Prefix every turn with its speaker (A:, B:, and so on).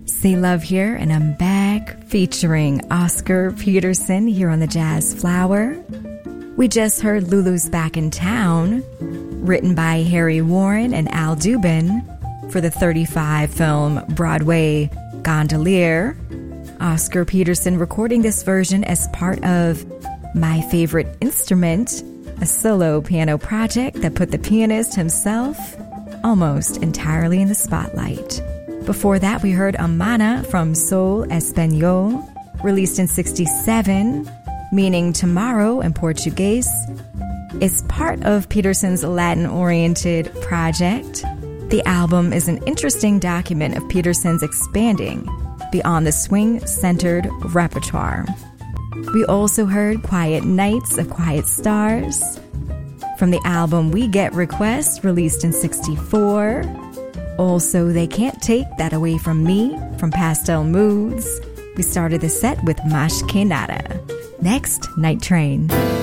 A: Say Love here, and I'm back featuring Oscar Peterson here on the Jazz Flower. We just heard Lulu's Back in Town, written by Harry Warren and Al Dubin for the 35 film Broadway Gondolier. Oscar Peterson recording this version as part of My Favorite Instrument, a solo piano project that put the pianist himself almost entirely in the spotlight. Before that, we heard Amana from Sol Espanol, released in '67, meaning tomorrow in Portuguese. It's part of Peterson's Latin-oriented project. The album is an interesting document of Peterson's expanding beyond the swing-centered repertoire. We also heard Quiet Nights of Quiet Stars from the album We Get Requests, released in '64. Also, They Can't Take That Away From Me from Pastel Moods. We started the set with Mas Que Nada. Next, Night Train.